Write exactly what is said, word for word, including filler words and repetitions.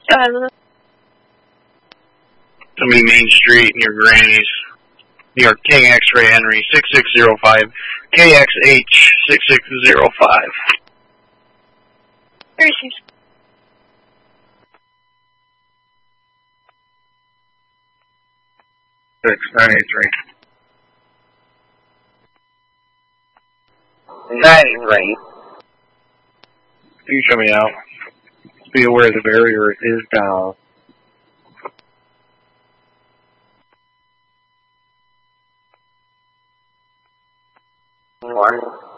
Tyler. It's going to be Main Street near Granny's. New York, King X-Ray Henry, six six zero five, K X H six six zero five. Here she is. six nine eight three. nine eight three. You show me out. Be aware the barrier is down. One.